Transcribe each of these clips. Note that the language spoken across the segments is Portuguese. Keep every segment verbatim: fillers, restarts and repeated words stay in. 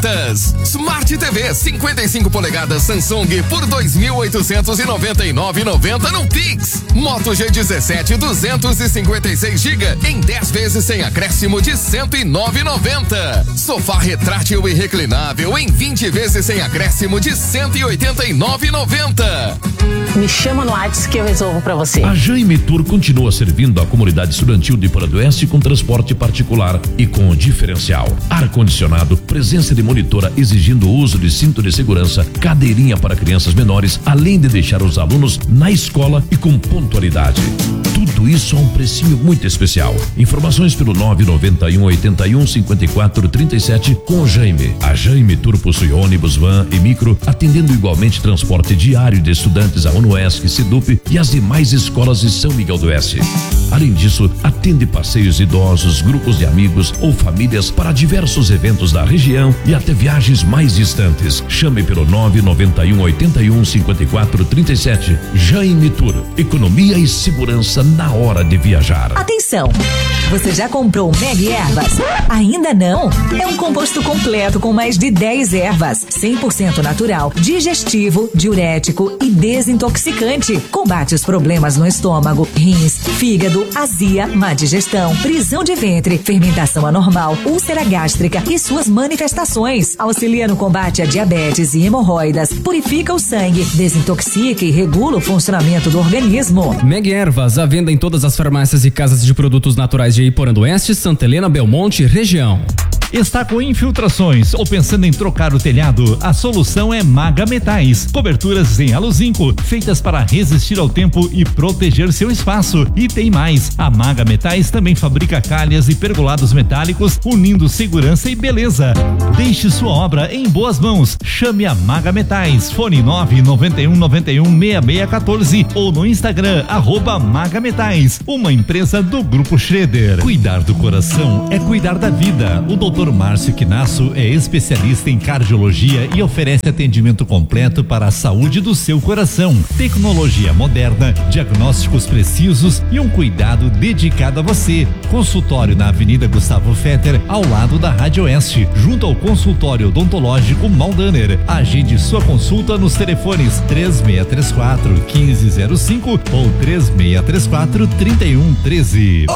ofertas. Smart T V cinquenta e cinco polegadas Samsung por dois mil oitocentos e noventa e nove reais e noventa centavos no Pix. Moto G dezessete duzentos e cinquenta e seis gigabytes em dez vezes sem acréscimo de cento e nove reais e noventa centavos. Sofá retrátil e reclinável em vinte vezes sem acréscimo de cento e oitenta e nove reais e noventa centavos. Me chama no WhatsApp que eu resolvo pra você. A Jaime Tour continua servindo a comunidade estudantil de Porã do Oeste com transporte particular e com diferencial. Ar-condicionado, presença de monitora exigindo o uso de cinto de segurança, cadeirinha para crianças menores, além de deixar os alunos na escola e com pontualidade. Tudo isso a um precinho muito especial. Informações pelo nove nove um, oito um, cinco quatro três sete com Jaime. A Jaime Tour possui ônibus, van e micro, atendendo igualmente transporte diário de estudantes a UNOESC, SIDUP e as demais escolas de São Miguel do Oeste. Além disso, atende passeios idosos, grupos de amigos ou famílias para diversos eventos da região e até viagens mais distantes. Chame pelo nove nove um, oito um, cinco quatro três sete. Jaime Tour. Economia e segurança na hora de viajar. Atenção! Você já comprou o Meg Ervas? Ainda não? É um composto completo com mais de dez ervas, cem por cento natural, digestivo, diurético e desintoxicante. Combate os problemas no estômago, rins, fígado, azia, má digestão, prisão de ventre, fermentação anormal, úlcera gástrica e suas manifestações. Auxilia no combate a diabetes e hemorroidas, purifica o sangue, desintoxica e regula o funcionamento do organismo. Meg Ervas, à venda em todas as farmácias e casas de produtos naturais de Iporã do Oeste, Santa Helena, Belmonte, região. Está com infiltrações ou pensando em trocar o telhado? A solução é Maga Metais. Coberturas em aluzinco, feitas para resistir ao tempo e proteger seu espaço. E tem mais, a Maga Metais também fabrica calhas e pergolados metálicos, unindo segurança e beleza. Deixe sua obra em boas mãos. Chame a Maga Metais. Fone nove nove um nove um seis seis um quatro ou no Instagram, arroba Maga Metais, uma empresa do Grupo Schroeder. Cuidar do coração é cuidar da vida. O doutor Márcio Quinasso é especialista em cardiologia e oferece atendimento completo para a saúde do seu coração. Tecnologia moderna, diagnósticos precisos e um cuidado dedicado a você. Consultório na Avenida Gustavo Fetter, ao lado da Rádio Oeste, junto ao consultório odontológico Maldaner. Agende sua consulta nos telefones três seis três quatro, um cinco zero cinco ou três seis três quatro, três um um três.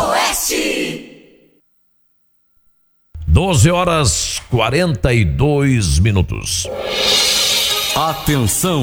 Oeste! doze horas quarenta e dois minutos. Atenção!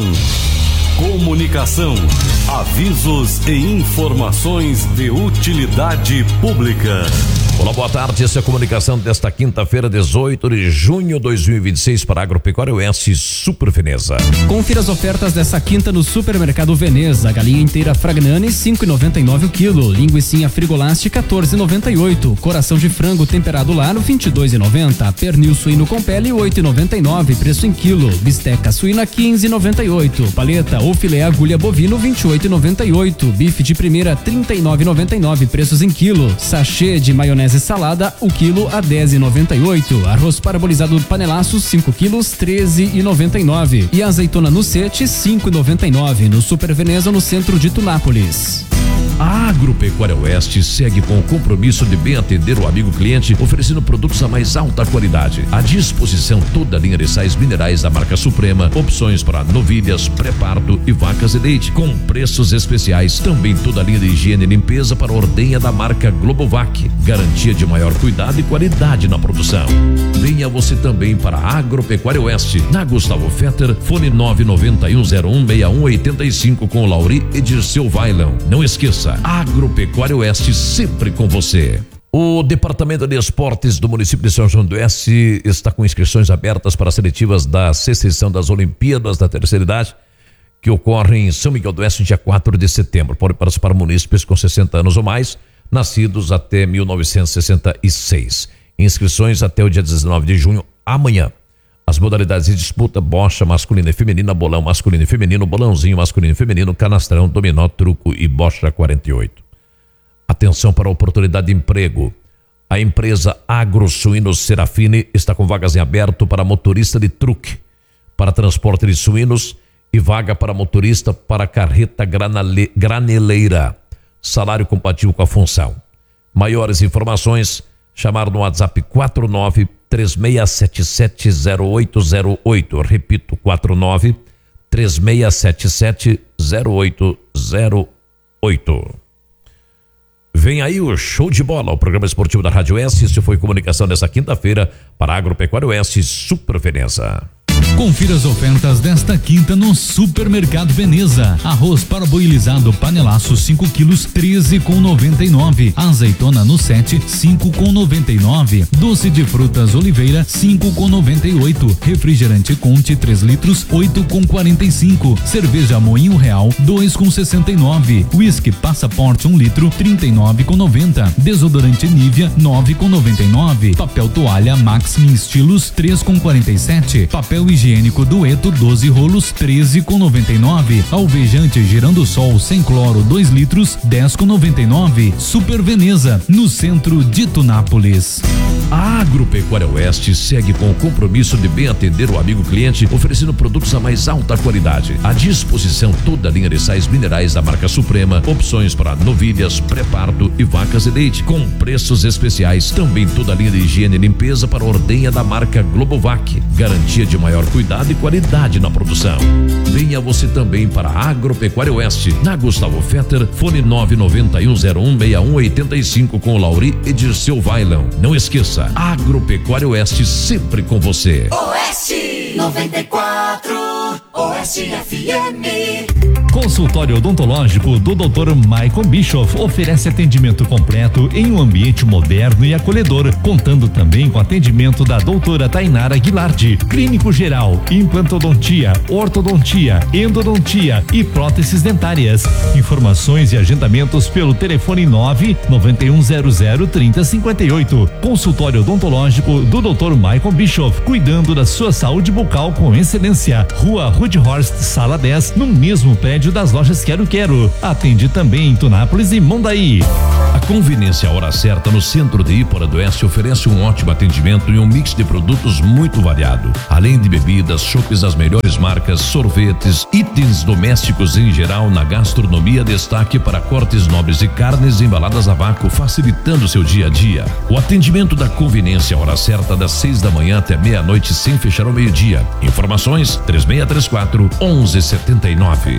Comunicação, avisos e informações de utilidade pública. Olá, boa tarde. Essa é a comunicação desta quinta-feira, dezoito de junho de dois mil e vinte e seis para Agropecuária Oeste Super Veneza. Confira as ofertas dessa quinta no Supermercado Veneza. Galinha inteira Fragnani, cinco e noventa e nove o quilo. Linguicinha Frigolast, quatorze e noventa e oito. Coração de frango temperado Laro, vinte e dois e noventa. Pernil suíno com pele, oito e noventa e nove, preço em quilo. Bisteca suína, quinze e noventa e oito. Paleta ou filé agulha bovino, vinte e oito e noventa e oito. Bife de primeira, trinta e nove e noventa e nove, preços em quilo. Sachê de maionese salada, o quilo a dez e noventa e oito. Arroz parabolizado panelaço, cinco quilos, treze e noventa e nove. E azeitona no sete, cinco e noventa e nove. No Super Veneza, no centro de Tunápolis. A Agropecuária Oeste segue com o compromisso de bem atender o amigo cliente, oferecendo produtos a mais alta qualidade. À disposição toda a linha de sais minerais da marca Suprema, opções para novilhas, pré-parto e vacas de leite, com preços especiais. Também toda a linha de higiene e limpeza para a ordenha da marca Globovac. Garantia de maior cuidado e qualidade na produção. Venha você também para a Agropecuária Oeste, na Gustavo Fetter, fone nove nove um zero um seis um oito cinco com Lauri e Dirceu Vailão. Não esqueça, Agropecuária Oeste sempre com você. O Departamento de Esportes do município de São João do Oeste está com inscrições abertas para as seletivas da sexta edição das Olimpíadas da Terceira Idade, que ocorrem em São Miguel do Oeste, dia quatro de setembro. Pode participar munícipes com sessenta anos ou mais, nascidos até mil novecentos e sessenta e seis. Inscrições até o dia dezenove de junho, amanhã. As modalidades de disputa: bocha masculina e feminina, bolão masculino e feminino, bolãozinho masculino e feminino, canastrão, dominó, truco e bocha quarenta e oito. Atenção para a oportunidade de emprego. A empresa AgroSuínos Serafine está com vagas em aberto para motorista de truque, para transporte de suínos e vaga para motorista para carreta granale, graneleira. Salário compatível com a função. Maiores informações, chamar no WhatsApp quatro nove três seis sete sete zero oito zero oito. Repito, quatro nove três seis sete sete zero oito zero oito. Vem aí o Show de Bola, o programa esportivo da Rádio Oeste. Isso foi comunicação dessa quinta-feira para a Agropecuária Oeste Super Veneza. Confira as ofertas desta quinta no Supermercado Veneza. Arroz parboilizado panelaço cinco quilos, treze com noventa e nove. Azeitona no sete, cinco com noventa e nove. Doce de frutas Oliveira, cinco com noventa e oito. Refrigerante Conte três litros, oito com quarenta e cinco. Cerveja Moinho Real, dois com sessenta e nove. Whisky Passaporte um litro, trinta e nove com noventa. Desodorante Nivea, nove com noventa e nove. Papel toalha Maxim Estilos, três com quarenta e sete. Papel higiênico Higiênico Dueto doze rolos, treze com noventa e nove. Alvejante Girando Sol sem cloro dois litros, dez com noventa e nove. Super Veneza, no centro de Tunápolis. A Agropecuária Oeste segue com o compromisso de bem atender o amigo cliente, oferecendo produtos a mais alta qualidade. À disposição toda a linha de sais minerais da marca Suprema, opções para novilhas, pré-parto e vacas de leite, com preços especiais. Também toda a linha de higiene e limpeza para a ordenha da marca Globovac, garantia de maior cuidado e qualidade na produção. Venha você também para a Agropecuária Oeste, na Gustavo Fetter, fone nove nove um zero um seis um oito cinco com o Lauri e Dirceu Vailão. Não esqueça, Agropecuária Oeste sempre com você. Oeste noventa e quatro, Oeste F M. Consultório odontológico do doutor Michael Bischoff oferece atendimento completo em um ambiente moderno e acolhedor, contando também com atendimento da doutora Tainara Guilardi, clínico geral, implantodontia, ortodontia, endodontia e próteses dentárias. Informações e agendamentos pelo telefone nove nove um zero zero trinta cinquenta e oito. Consultório odontológico do doutor Michael Bischoff, cuidando da sua saúde bucal com excelência. Rua Rudhorst, sala dez, no mesmo prédio das lojas Quero Quero. Atende também em Tunápolis e Mondaí. A Conveniência Hora Certa no centro de Ípora do Oeste oferece um ótimo atendimento e um mix de produtos muito variado. Além de bebidas, chopes das melhores marcas, sorvetes, itens domésticos em geral, na gastronomia, destaque para cortes nobres de carnes embaladas a vácuo, facilitando seu dia a dia. O atendimento da Conveniência Hora Certa das seis da manhã até meia-noite, sem fechar ao meio-dia. Informações três seis três quatro, onze setenta e nove.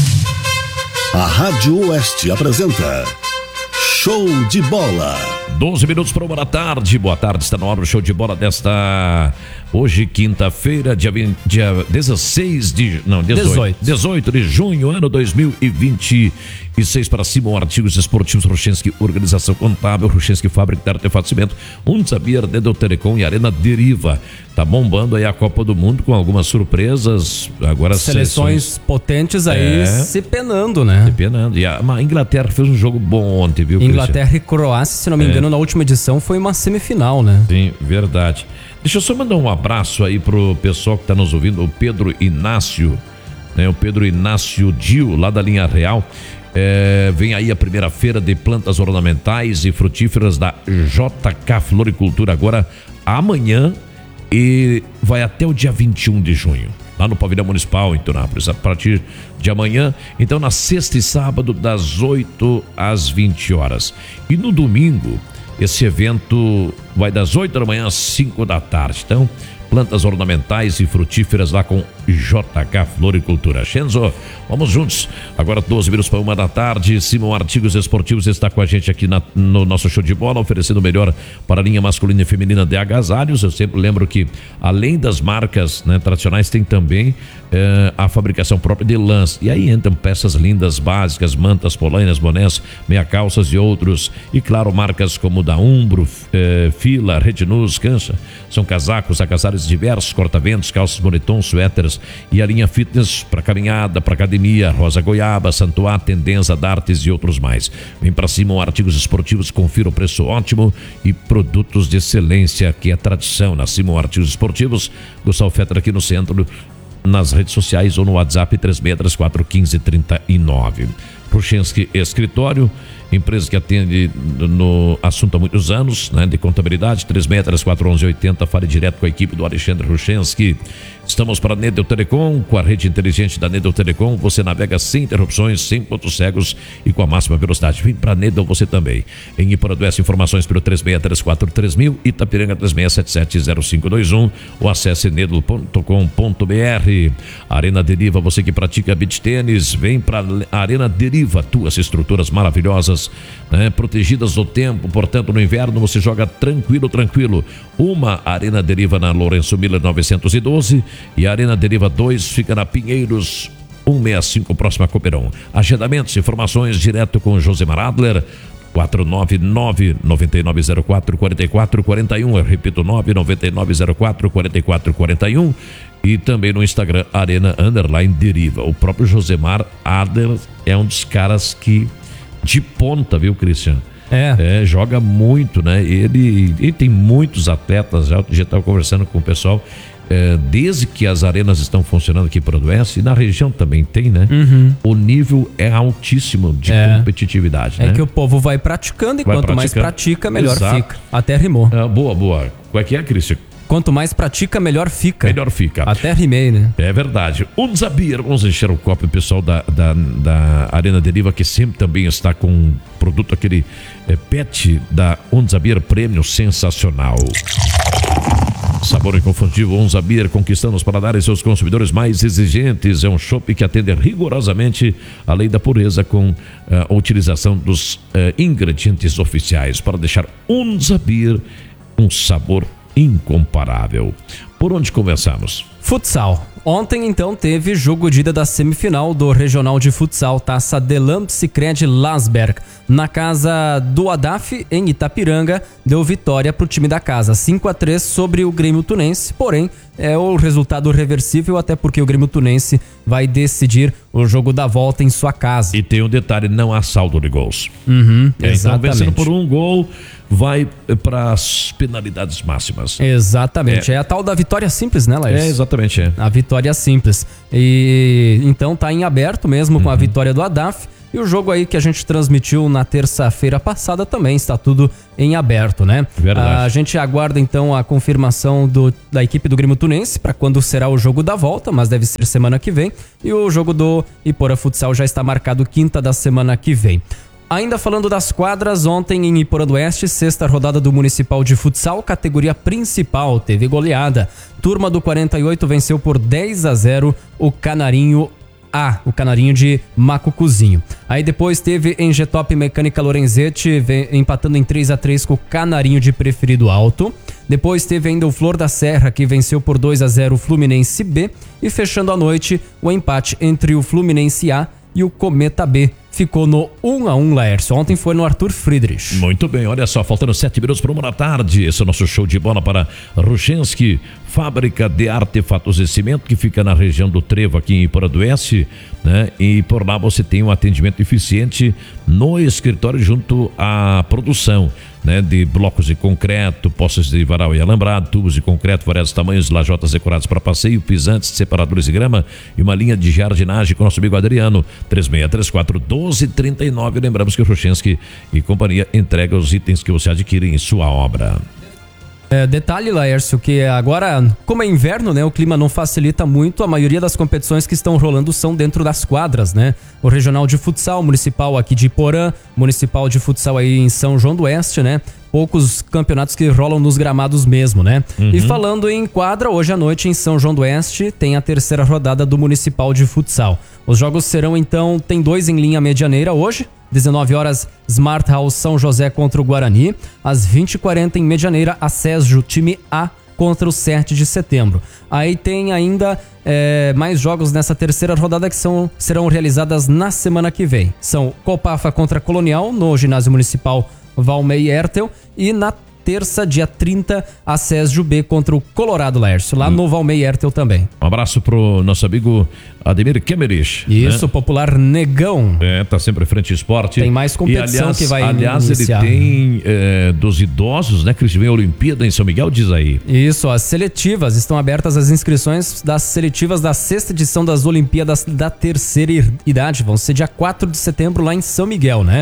A Rádio Oeste apresenta Show de Bola. doze minutos para uma da tarde. Boa tarde, está na hora o Show de Bola desta hoje, quinta-feira, dia, dia dezesseis de. Não, dezoito. dezoito de junho, ano dois mil e vinte e seis. Para Simon Artigos Esportivos, Ruchenski Organização Contábil, Ruchenski Fábrica de Artefato Cimento, Unsabier, Dedo Telecom e Arena Deriva. Tá bombando aí a Copa do Mundo com algumas surpresas. Agora seleções, seleções potentes aí, é, se penando, né? Se penando. E a, a Inglaterra fez um jogo bom ontem, viu, Inglaterra Cristian? E Croácia, se não me engano, é. na última edição foi uma semifinal, né? Sim, verdade. Deixa eu só mandar um abraço aí pro pessoal que tá nos ouvindo, o Pedro Inácio, né? O Pedro Inácio Dio, lá da Linha Real. É, vem aí a primeira feira de plantas ornamentais e frutíferas da J K Floricultura agora amanhã e vai até o dia vinte e um de junho, lá no Pavilhão Municipal em Tunápolis, a partir de amanhã. Então, na sexta e sábado, das oito às vinte horas. E no domingo, esse evento vai das oito da manhã às cinco da tarde. Então, plantas ornamentais e frutíferas lá com J K Floricultura. Shenzo, vamos juntos. Agora doze minutos para uma da tarde. Simon Artigos Esportivos está com a gente aqui na, no nosso show de bola, oferecendo o melhor para a linha masculina e feminina de agasalhos. Eu sempre lembro que, além das marcas, né, tradicionais, tem também eh, a fabricação própria de lãs. E aí entram peças lindas, básicas, mantas, polainas, bonés, meia calças e outros. E claro, marcas como da Umbro, eh, Fila, Rednus, Cancha. São casacos, agasalhos diversos, corta-ventos, calças, moletons, suéteres e a linha fitness para caminhada, para academia, Rosa Goiaba, Santuá, Tendenza, Dartes e outros mais. Vem para cima, artigos esportivos, confira o preço ótimo e produtos de excelência, que é tradição na Simon Artigos Esportivos. Gustavo Fetter aqui no centro, nas redes sociais ou no WhatsApp três seis três quatro, um cinco três nove. Ruchenski Escritório empresa que atende no assunto há muitos anos, né, de contabilidade. Três seis três quatro um um oito zero. Fale direto com a equipe do Alexandre Ruchensky. Estamos para a Nedel Telecom, com a rede inteligente da Nedel Telecom. Você navega sem interrupções, sem pontos cegos e com a máxima velocidade. Vem para a Nedel você também. Em Iporanduense, informações pelo três seis três quatro três mil, Itapiranga três seis sete sete zero cinco dois um ou acesse nedel ponto com ponto br. Arena Deriva, você que pratica beach tênis, vem para a Arena Deriva, duas estruturas maravilhosas, né, protegidas do tempo, portanto no inverno você joga tranquilo, tranquilo. Uma Arena Deriva na Lourenço Miller novecentos e doze e a Arena Deriva dois fica na Pinheiros cento e sessenta e cinco, próxima a Copeirão. Agendamentos, informações direto com Josemar Adler, quatro nove nove, nove nove zero quatro, quatro quatro quatro um, eu repito, nove nove nove zero quatro, quatro quatro quatro um, e também no Instagram, Arena Underline Deriva. O próprio Josemar Adler é um dos caras que de ponta, viu, Christian? É. é joga muito, né? Ele, ele tem muitos atletas, já estava conversando com o pessoal, é, desde que as arenas estão funcionando aqui para o Oeste, e na região também tem, né? Uhum. O nível é altíssimo de é. competitividade, é né? que o povo vai praticando e vai quanto praticando. mais pratica, melhor Exato. fica. Até rimou. Ah, boa, boa. Qual é que é, Cristian? Quanto mais pratica, melhor fica. Melhor fica. Até rimei, né? É verdade. Unzabir, vamos encher o copo, o pessoal da, da, da Arena Deriva, que sempre também está com um produto, aquele é, pet da Unzabir Prêmio, sensacional. Sabor inconfundível, Unzabir, conquistando os paladares e seus consumidores mais exigentes. É um chopp que atende rigorosamente a lei da pureza com uh, a utilização dos uh, ingredientes oficiais para deixar Unzabir um sabor incomparável. Por onde começamos? Futsal. Ontem, então, teve jogo de ida da semifinal do Regional de Futsal Taça Delamp Sicredi Lasberg. Na casa do Adaf, em Itapiranga, deu vitória para o time da casa, cinco a três sobre o Grêmio Tunense. Porém, é o resultado reversível, até porque o Grêmio Tunense vai decidir o jogo da volta em sua casa. E tem um detalhe, não há saldo de gols. Uhum, é, exatamente. Então, vencendo por um gol, vai para as penalidades máximas. Exatamente. É. é a tal da vitória simples, né, Laís? É, exatamente. É. A vitória simples. E então tá em aberto mesmo com uhum. a vitória do Adaf. E o jogo aí que a gente transmitiu na terça-feira passada também está tudo em aberto, né? Verdade. A gente aguarda então a confirmação do, da equipe do Grêmio Tunense para quando será o jogo da volta, mas deve ser semana que vem. E o jogo do Iporã Futsal já está marcado quinta da semana que vem. Ainda falando das quadras, ontem em Iporanduense, sexta rodada do Municipal de Futsal, categoria principal, teve goleada. Turma do quarenta e oito venceu por dez a zero o Canarinho A, o Canarinho de Macucuzinho. Aí depois teve Engetop Mecânica Lorenzetti empatando em três a três com o Canarinho de Preferido Alto. Depois teve ainda o Flor da Serra, que venceu por dois a zero o Fluminense B. E fechando a noite, o empate entre o Fluminense A e o Cometa B. Ficou no um a um, Laércio. Ontem foi no Arthur Friedrich. Muito bem, olha só, faltando sete minutos para uma da tarde. Esse é o nosso show de bola para Ruchensky, fábrica de artefatos e cimento, que fica na região do Trevo, aqui em Iporanduense, né? E por lá você tem um atendimento eficiente no escritório junto à produção, né? De blocos de concreto, postes de varal e alambrado, tubos de concreto, variados tamanhos, lajotas decoradas para passeio, pisantes, separadores de grama e uma linha de jardinagem com nosso amigo Adriano, três seis três quatro, doze trinta e nove. Lembramos que o Ruchensky e companhia entrega os itens que você adquire em sua obra. É, detalhe, Laércio, que agora, como é inverno, né, o clima não facilita muito. A maioria das competições que estão rolando são dentro das quadras, né? O Regional de Futsal Municipal aqui de Iporã, Municipal de Futsal aí em São João do Oeste, né? Poucos campeonatos que rolam nos gramados mesmo, né? Uhum. E falando em quadra, hoje à noite em São João do Oeste tem a terceira rodada do Municipal de Futsal. Os jogos serão então, tem dois em linha medianeira hoje, dezenove horas, Smart House São José contra o Guarani. Às vinte e quarenta em Medianeira, a SESJU, time A, contra o sete de setembro. Aí tem ainda é, mais jogos nessa terceira rodada que são, serão realizadas na semana que vem. São Copafa contra Colonial, no Ginásio Municipal Valmei Hertel. E na terça, dia trinta, a SESJU B contra o Colorado, Laércio, lá hum. no Valmei Hertel também. Um abraço pro nosso amigo Ademir Kemmerich. Isso, né? Popular Negão. É, tá sempre à frente do esporte. Tem mais competição, e, aliás, que vai aliás, iniciar. Ele tem é, dos idosos, né, que vem a Olimpíada em São Miguel, diz aí. Isso, as seletivas, estão abertas as inscrições das seletivas da sexta edição das Olimpíadas da terceira idade. Vão ser dia quatro de setembro lá em São Miguel, né?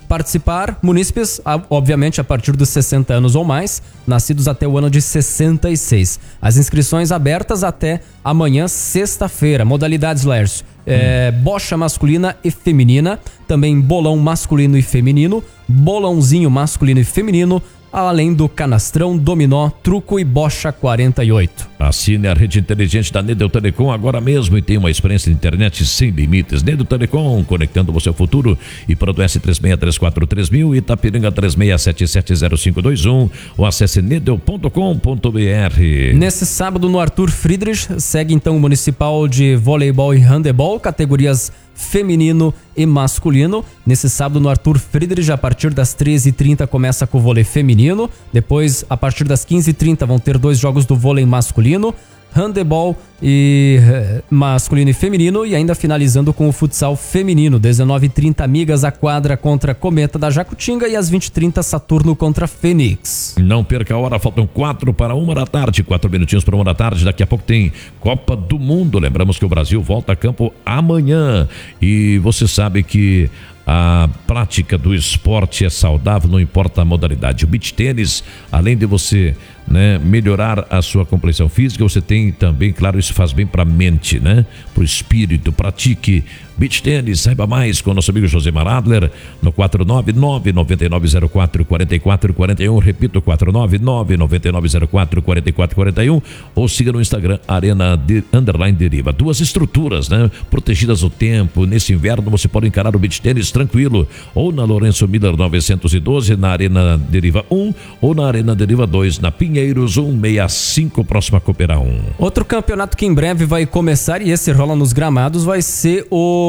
Participar, munícipes, obviamente a partir dos sessenta anos ou mais, nascidos até o ano de sessenta e seis. As inscrições abertas até amanhã, sexta-feira. Modalidades, Lércio, é, hum. bocha masculina e feminina, também bolão masculino e feminino, bolãozinho masculino e feminino, além do canastrão, dominó, truco e bocha quarenta e oito. Assine a rede inteligente da Nedel Telecom agora mesmo e tenha uma experiência de internet sem limites. Nedel Telecom, conectando você ao futuro. E para o S três seis três quatro três mil, Itapiranga três seis sete sete zero cinco dois um, ou acesse nedel ponto com ponto b r. Nesse sábado no Arthur Friedrich, segue então o Municipal de Voleibol e Handebol, categorias feminino e masculino. Nesse sábado no Arthur Friedrich, a partir das treze e trinta começa com o vôlei feminino. Depois, a partir das quinze e trinta vão ter dois jogos do vôlei masculino, handebol e masculino e feminino, e ainda finalizando com o futsal feminino. dezenove e trinta Amigas a quadra contra Cometa da Jacutinga e às vinte e trinta Saturno contra Fênix. Não perca a hora, faltam quatro para uma da tarde, quatro minutinhos para uma da tarde. Daqui a pouco tem Copa do Mundo. Lembramos que o Brasil volta a campo amanhã e você sabe que a prática do esporte é saudável, não importa a modalidade. O beach tênis, além de você, né, melhorar a sua compreensão física, você tem também, claro, isso faz bem para a mente, né, para o espírito. Pratique beach tênis, saiba mais com o nosso amigo Josemar Adler no quatro nove nove, nove nove zero quatro, quatro quatro quatro um, repito, quatro nove nove, nove nove zero quatro, quatro quatro quatro um, ou siga no Instagram Arena de, underline Deriva. Duas estruturas, né, protegidas ao tempo. Nesse inverno você pode encarar o beach tênis tranquilo, ou na Lourenço Miller novecentos e doze, na Arena Deriva um, ou na Arena Deriva dois, na Pinheiros cento e sessenta e cinco, próxima a Cooperá um. Outro campeonato que em breve vai começar, e esse rola nos gramados, vai ser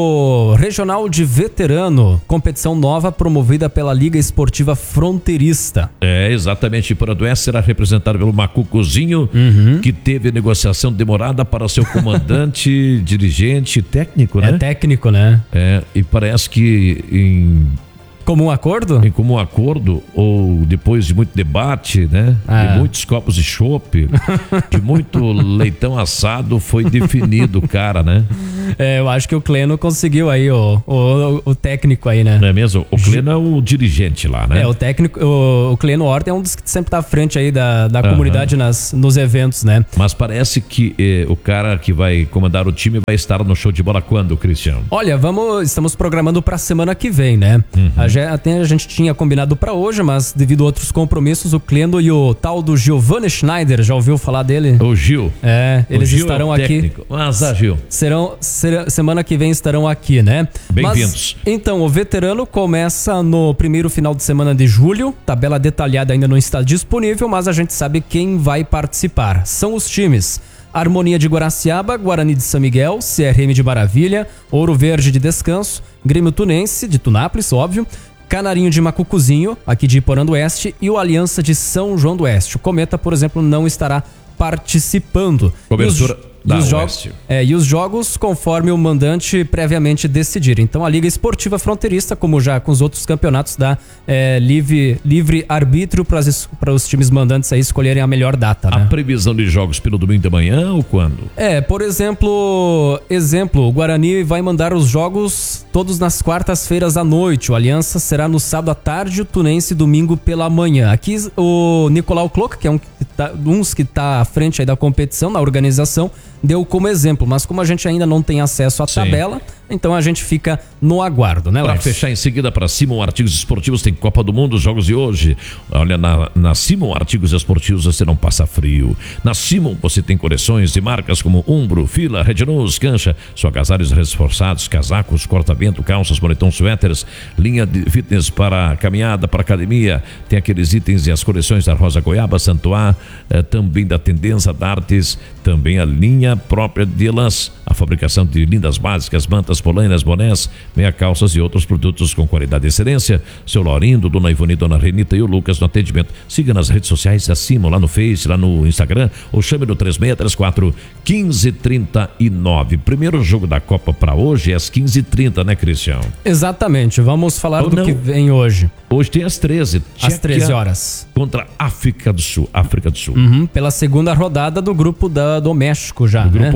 o Regional de Veterano, competição nova promovida pela Liga Esportiva Fronteirista. É, exatamente, para o Oeste será representado pelo Macucozinho, uhum. que teve negociação demorada para seu comandante, dirigente, técnico, né? É técnico, né? É, e parece que em... comum acordo? Em comum acordo, ou depois de muito debate, né? Ah. De muitos copos de chopp, de muito leitão assado, foi definido o cara, né? É, eu acho que o Cleno conseguiu aí, o, o, o técnico aí, né? Não é mesmo? O Cleno é o dirigente lá, né? É, o técnico, o, o Cleno Horta é um dos que sempre tá à frente aí da, da uhum. comunidade nas, nos eventos, né? Mas parece que eh, o cara que vai comandar o time vai estar no show de bola quando, Cristiano? Olha, vamos, estamos programando pra semana que vem, né? Uhum. A Até a gente tinha combinado para hoje, mas devido a outros compromissos, o Cleno e o tal do Giovanni Schneider, já ouviu falar dele? O Gil. É, eles Gil estarão é aqui. Mas, ah, Gil. Serão, ser, semana que vem estarão aqui, né? Bem-vindos. Então, o veterano começa no primeiro final de semana de julho. Tabela detalhada ainda não está disponível, mas a gente sabe quem vai participar. São os times: Harmonia de Guaraciaba, Guarani de São Miguel, C R M de Maravilha, Ouro Verde de Descanso, Grêmio Tunense de Tunápolis, óbvio, Canarinho de Macucozinho, aqui de Iporã do Oeste, e o Aliança de São João do Oeste. O Cometa, por exemplo, não estará participando. Cobertura e os, e os jogos, é, e os jogos conforme o mandante previamente decidir. Então a Liga Esportiva Fronteirista, como já com os outros campeonatos, dá é, livre, livre arbítrio para os times mandantes aí escolherem a melhor data, né? A previsão de jogos pelo domingo de manhã ou quando? É, por exemplo, exemplo, o Guarani vai mandar os jogos todos nas quartas-feiras à noite. O Aliança será no sábado à tarde, o Tunense domingo pela manhã. Aqui o Nicolau Cloca, que é um que tá, uns que está à frente aí da competição, na organização, deu como exemplo, mas como a gente ainda não tem acesso à Sim. tabela, então a gente fica no aguardo, né, Para fechar em seguida, para Simon Artigos Esportivos, tem Copa do Mundo, os jogos de hoje. Olha, na, na Simon Artigos Esportivos você não passa frio. Na Simon você tem coleções de marcas como Umbro, Fila, Red Nose, Cancha, só agasalhos reforçados, casacos, corta-vento, calças, moletom, suéteres, linha de fitness para caminhada, para academia. Tem aqueles itens e as coleções da Rosa Goiaba, Santoá, eh, também da Tendência d'Artes, também a linha própria de lãs, a fabricação de lindas básicas, mantas, polainas, bonés, meia calças e outros produtos com qualidade e excelência. Seu Laurindo, Dona Ivone, Dona Renita e o Lucas no atendimento. Siga nas redes sociais da Simon, lá no Face, lá no Instagram, ou chame no três seis três quatro, um cinco três nove. Primeiro jogo da Copa para hoje é às quinze e trinta, né, Cristiano? Exatamente, vamos falar ou do não. que vem hoje. Hoje tem às treze. Às treze horas. Contra a África do Sul. África do Sul. Uhum, pela segunda rodada do grupo da, do México já, do grupo né? A.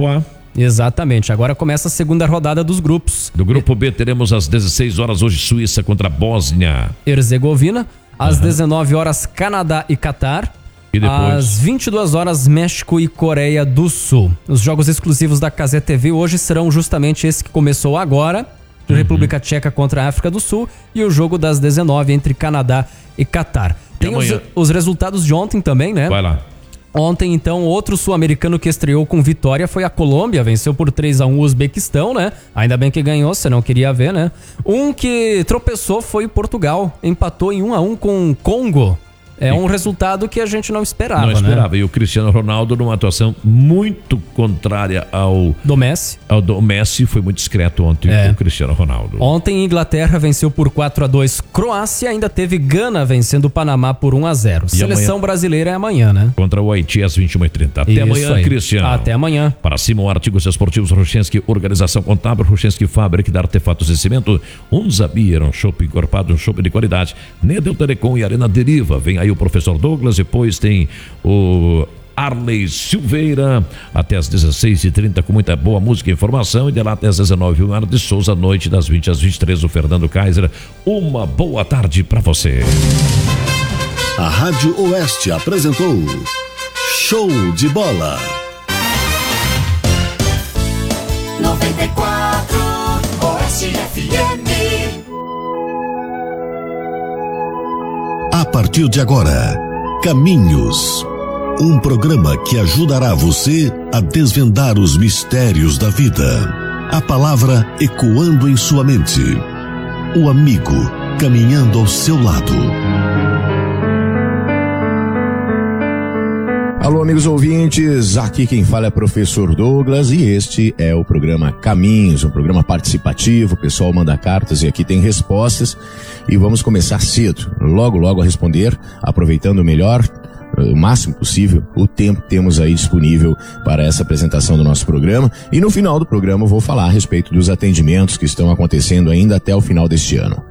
Exatamente, agora começa a segunda rodada dos grupos. Do grupo B teremos às dezesseis horas hoje Suíça contra a Bósnia Herzegovina, às uhum. dezenove horas Canadá e Catar. E depois? Às vinte e duas horas México e Coreia do Sul. Os jogos exclusivos da Cazé T V hoje serão justamente esse que começou agora, uhum. República Tcheca contra a África do Sul, e o jogo das dezenove entre Canadá e Catar. Tem os, os resultados de ontem também, né? Vai lá. Ontem, então, outro sul-americano que estreou com vitória foi a Colômbia, venceu por três a um o Uzbequistão, né? Ainda bem que ganhou, você não queria ver, né? Um que tropeçou foi Portugal, empatou em um a um com o Congo. É um resultado que a gente não esperava, Não esperava, né? E o Cristiano Ronaldo, numa atuação muito contrária ao... Do Messi. Ao do Messi, foi muito discreto ontem é. o Cristiano Ronaldo. Ontem, Inglaterra venceu por quatro a dois Croácia, ainda teve Gana vencendo o Panamá por um a zero. E Seleção amanhã... brasileira é amanhã, né? Contra o Haiti às vinte e uma e trinta. Até Isso amanhã, aí. Cristiano. Até amanhã. Para cima, artigos esportivos Ruchenski, organização contábil, Ruchenski Fábrica de artefatos de cimento, um Zabir, um chopp encorpado, um chopp de qualidade, Nedel Telecom e Arena Deriva. Vem aí o professor Douglas, depois tem o Arley Silveira, até às dezesseis e trinta com muita boa música e informação, e de lá até às dezenove, o Mar de Souza, noite das vinte às vinte e três, o Fernando Kaiser. Uma boa tarde para você. A Rádio Oeste apresentou Show de Bola. noventa e quatro Oeste F M. A partir de agora, Caminhos, um programa que ajudará você a desvendar os mistérios da vida. A palavra ecoando em sua mente. O amigo caminhando ao seu lado. Alô, amigos ouvintes, aqui quem fala é professor Douglas e este é o programa Caminhos, um programa participativo. O pessoal manda cartas e aqui tem respostas e vamos começar cedo, logo logo a responder, aproveitando melhor, o máximo possível, o tempo que temos aí disponível para essa apresentação do nosso programa. E no final do programa eu vou falar a respeito dos atendimentos que estão acontecendo ainda até o final deste ano.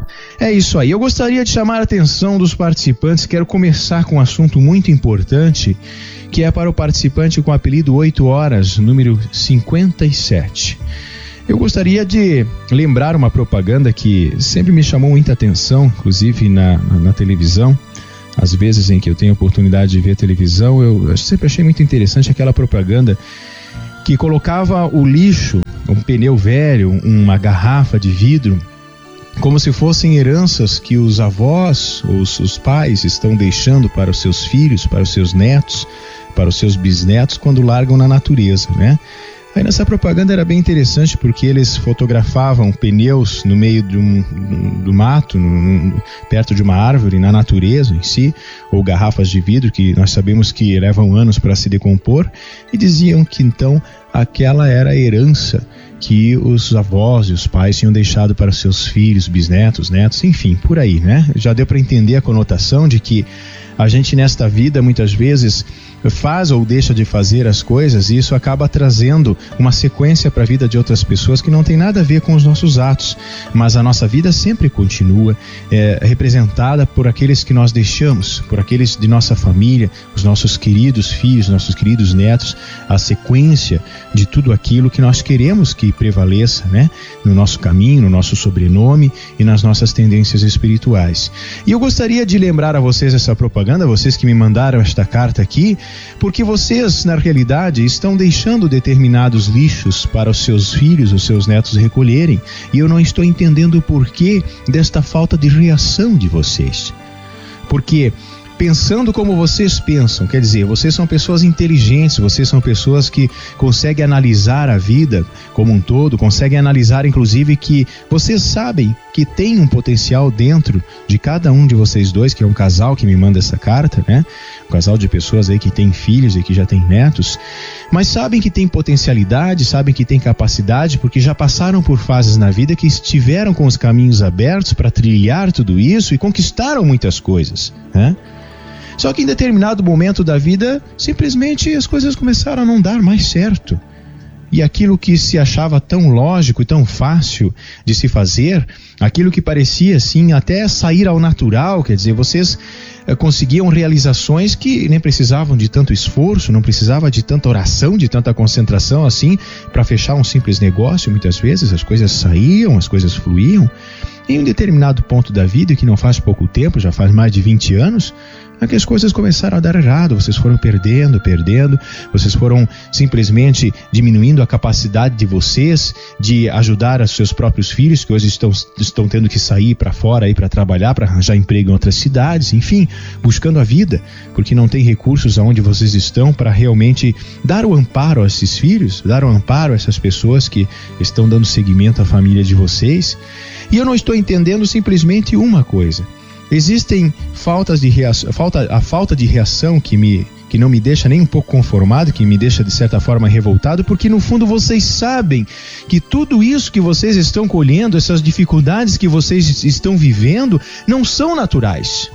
É isso aí, eu gostaria de chamar a atenção dos participantes, quero começar com um assunto muito importante, que é para o participante com o apelido oito horas, número cinquenta e sete. Eu gostaria de lembrar uma propaganda que sempre me chamou muita atenção, inclusive na, na, na televisão. Às vezes em que eu tenho a oportunidade de ver televisão, eu, eu sempre achei muito interessante aquela propaganda que colocava o lixo, um pneu velho, uma garrafa de vidro, como se fossem heranças que os avós ou os, os pais estão deixando para os seus filhos, para os seus netos, para os seus bisnetos quando largam na natureza, né? Aí nessa propaganda era bem interessante porque eles fotografavam pneus no meio de um, do mato, no, perto de uma árvore, na natureza em si, ou garrafas de vidro que nós sabemos que levam anos para se decompor, e diziam que então aquela era a herança que os avós e os pais tinham deixado para os seus filhos, bisnetos, netos, enfim, por aí, né? Já deu para entender a conotação de que a gente nesta vida muitas vezes faz ou deixa de fazer as coisas e isso acaba trazendo uma sequência para a vida de outras pessoas que não tem nada a ver com os nossos atos, mas a nossa vida sempre continua é, representada por aqueles que nós deixamos, por aqueles de nossa família, os nossos queridos filhos, nossos queridos netos, a sequência de tudo aquilo que nós queremos que prevaleça, né, no nosso caminho, no nosso sobrenome e nas nossas tendências espirituais. E eu gostaria de lembrar a vocês essa propaganda, vocês que me mandaram esta carta aqui, porque vocês, na realidade, estão deixando determinados lixos para os seus filhos, os seus netos recolherem, e eu não estou entendendo o porquê desta falta de reação de vocês. Porque pensando como vocês pensam, quer dizer, vocês são pessoas inteligentes, vocês são pessoas que conseguem analisar a vida como um todo, conseguem analisar inclusive que vocês sabem que tem um potencial dentro de cada um de vocês dois, que é um casal que me manda essa carta, né? Um casal de pessoas aí que tem filhos e que já tem netos, mas sabem que tem potencialidade, sabem que tem capacidade, porque já passaram por fases na vida que estiveram com os caminhos abertos para trilhar tudo isso e conquistaram muitas coisas, né? Só que em determinado momento da vida, simplesmente as coisas começaram a não dar mais certo. E aquilo que se achava tão lógico e tão fácil de se fazer, aquilo que parecia assim até sair ao natural, quer dizer, vocês eh, conseguiam realizações que nem precisavam de tanto esforço, não precisava de tanta oração, de tanta concentração assim, para fechar um simples negócio. Muitas vezes as coisas saíam, as coisas fluíam. Em um determinado ponto da vida, que não faz pouco tempo, já faz mais de vinte anos, é que as coisas começaram a dar errado, vocês foram perdendo, perdendo, vocês foram simplesmente diminuindo a capacidade de vocês de ajudar os seus próprios filhos, que hoje estão, estão tendo que sair para fora para trabalhar, para arranjar emprego em outras cidades, enfim, buscando a vida, porque não tem recursos aonde vocês estão para realmente dar o amparo a esses filhos, dar o amparo a essas pessoas que estão dando seguimento à família de vocês. E eu não estou entendendo simplesmente uma coisa. Existem faltas de reação, falta, a falta de reação que, me, que não me deixa nem um pouco conformado, que me deixa de certa forma revoltado, porque no fundo vocês sabem que tudo isso que vocês estão colhendo, essas dificuldades que vocês estão vivendo, não são naturais.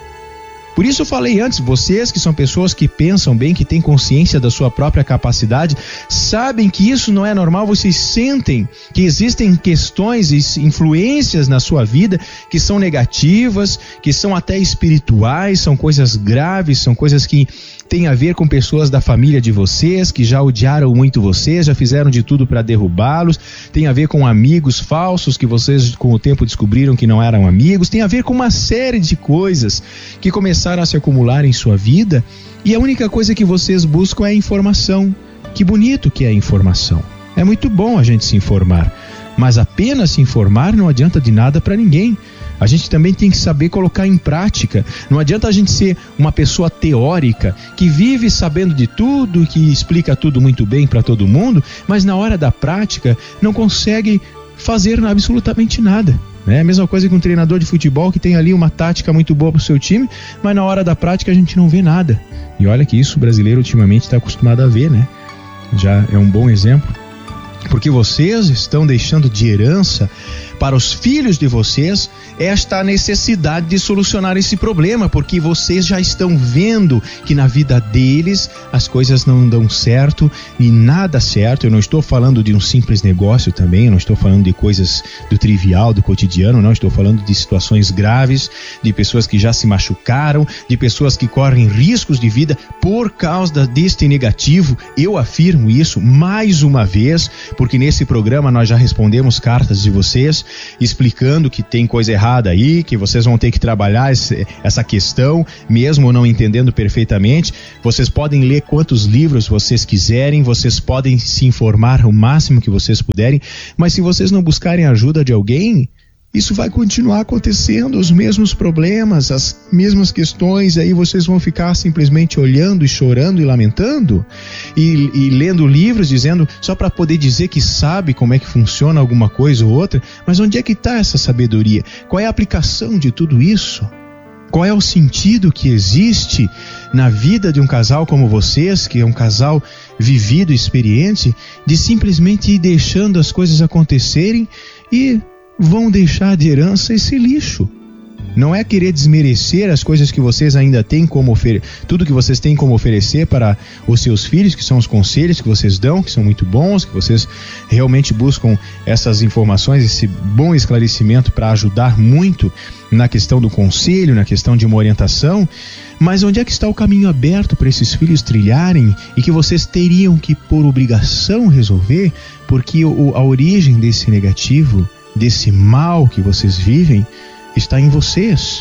Por isso eu falei antes, vocês que são pessoas que pensam bem, que têm consciência da sua própria capacidade, sabem que isso não é normal, vocês sentem que existem questões e influências na sua vida que são negativas, que são até espirituais, são coisas graves, são coisas que têm a ver com pessoas da família de vocês, que já odiaram muito vocês, já fizeram de tudo para derrubá-los, tem a ver com amigos falsos que vocês com o tempo descobriram que não eram amigos, tem a ver com uma série de coisas que começaram a se acumular em sua vida, e a única coisa que vocês buscam é informação. Que bonito que é a informação. É muito bom a gente se informar, mas apenas se informar não adianta de nada para ninguém. A gente também tem que saber colocar em prática. Não adianta a gente ser uma pessoa teórica, que vive sabendo de tudo, que explica tudo muito bem para todo mundo, mas na hora da prática não consegue fazer absolutamente nada. É a mesma coisa que um treinador de futebol que tem ali uma tática muito boa para o seu time, mas na hora da prática a gente não vê nada. E olha que isso o brasileiro ultimamente está acostumado a ver, né? Já é um bom exemplo. Porque vocês estão deixando de herança para os filhos de vocês esta necessidade de solucionar esse problema, porque vocês já estão vendo que na vida deles as coisas não dão certo e nada certo. Eu não estou falando de um simples negócio também, eu não estou falando de coisas do trivial, do cotidiano, não, estou falando de situações graves, de pessoas que já se machucaram, de pessoas que correm riscos de vida por causa deste negativo. Eu afirmo isso mais uma vez, porque nesse programa nós já respondemos cartas de vocês, explicando que tem coisa errada aí, que vocês vão ter que trabalhar esse, essa questão, mesmo não entendendo perfeitamente. Vocês podem ler quantos livros vocês quiserem, vocês podem se informar o máximo que vocês puderem, mas se vocês não buscarem a ajuda de alguém, isso vai continuar acontecendo, os mesmos problemas, as mesmas questões, aí vocês vão ficar simplesmente olhando e chorando e lamentando e, e lendo livros dizendo só para poder dizer que sabe como é que funciona alguma coisa ou outra, mas onde é que está essa sabedoria? Qual é a aplicação de tudo isso? Qual é o sentido que existe na vida de um casal como vocês, que é um casal vivido, experiente, de simplesmente ir deixando as coisas acontecerem e vão deixar de herança esse lixo? Não é querer desmerecer as coisas que vocês ainda têm como oferecer, tudo que vocês têm como oferecer para os seus filhos, que são os conselhos que vocês dão, que são muito bons, que vocês realmente buscam essas informações, esse bom esclarecimento para ajudar muito na questão do conselho, na questão de uma orientação. Mas onde é que está o caminho aberto para esses filhos trilharem e que vocês teriam que, por obrigação, resolver? Porque o, a origem desse negativo, desse mal que vocês vivem, está em vocês.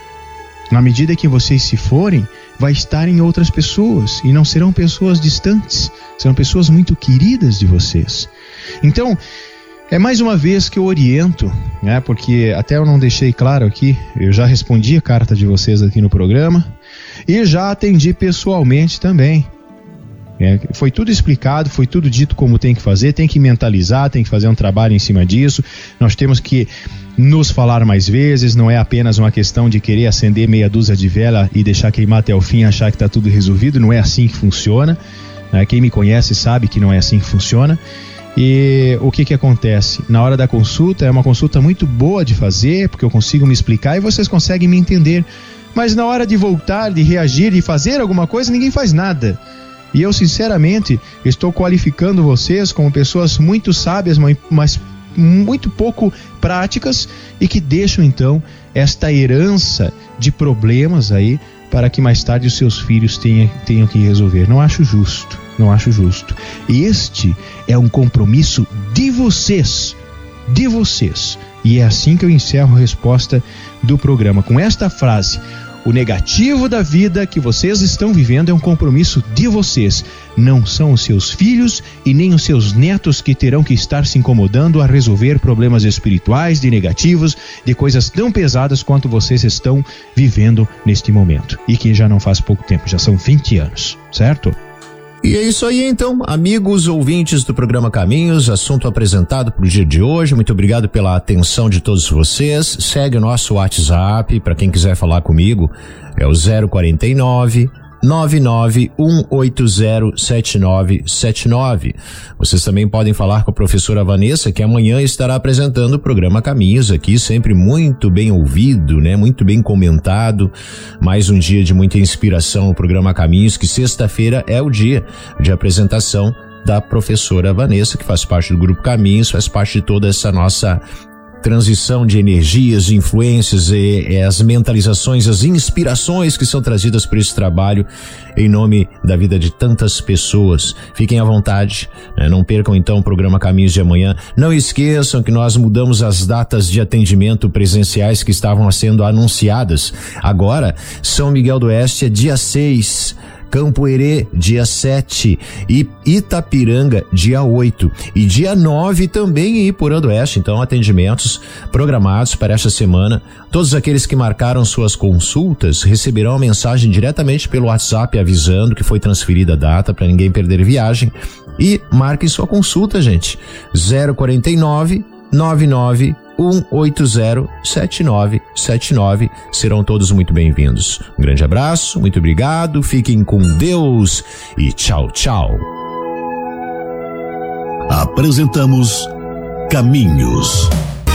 Na medida que vocês se forem, vai estar em outras pessoas, e não serão pessoas distantes, serão pessoas muito queridas de vocês. Então, é mais uma vez que eu oriento, né, porque até eu não deixei claro aqui, eu já respondi a carta de vocês aqui no programa, e já atendi pessoalmente também. É, foi tudo explicado, foi tudo dito como tem que fazer, tem que mentalizar, tem que fazer um trabalho em cima disso. Nós temos que nos falar mais vezes, não é apenas uma questão de querer acender meia dúzia de vela e deixar queimar até o fim e achar que está tudo resolvido. Não é assim que funciona, né? Quem me conhece sabe que não é assim que funciona. E o que que acontece? Na hora da consulta, é uma consulta muito boa de fazer, porque eu consigo me explicar e vocês conseguem me entender. Mas na hora de voltar, de reagir, de fazer alguma coisa, ninguém faz nada. E eu, sinceramente, estou qualificando vocês como pessoas muito sábias, mas muito pouco práticas e que deixam então esta herança de problemas aí para que mais tarde os seus filhos tenham, tenham que resolver. Não acho justo, não acho justo. Este é um compromisso de vocês, de vocês. E é assim que eu encerro a resposta do programa, com esta frase: o negativo da vida que vocês estão vivendo é um compromisso de vocês. Não são os seus filhos e nem os seus netos que terão que estar se incomodando a resolver problemas espirituais, de negativos, de coisas tão pesadas quanto vocês estão vivendo neste momento. E que já não faz pouco tempo, já são vinte anos, certo? E é isso aí então, amigos ouvintes do programa Caminhos, assunto apresentado para o dia de hoje. Muito obrigado pela atenção de todos vocês. Segue o nosso WhatsApp, para quem quiser falar comigo, é o zero quarenta e nove, nove nove um oito zero sete nove sete nove. Vocês também podem falar com a professora Vanessa, que amanhã estará apresentando o programa Caminhos aqui, sempre muito bem ouvido, né? Muito bem comentado. Mais um dia de muita inspiração, o programa Caminhos, que sexta-feira é o dia de apresentação da professora Vanessa, que faz parte do Grupo Caminhos, faz parte de toda essa nossa transição de energias, de influências e, e as mentalizações, as inspirações que são trazidas por esse trabalho em nome da vida de tantas pessoas. Fiquem à vontade, né? Não percam então o programa Caminhos de amanhã. Não esqueçam que nós mudamos as datas de atendimento presenciais que estavam sendo anunciadas. Agora, São Miguel do Oeste é dia seis, Campo Herê, dia sete, e Itapiranga, dia oito, e dia nove também em Iporã do Oeste. Então, atendimentos programados para esta semana. Todos aqueles que marcaram suas consultas receberão a mensagem diretamente pelo WhatsApp avisando que foi transferida a data, para ninguém perder viagem. E marquem sua consulta, gente. zero quarenta e nove, nove nove um oito zero sete nove sete nove. Serão todos muito bem-vindos. Um grande abraço, muito obrigado, fiquem com Deus e tchau, tchau. Apresentamos Caminhos.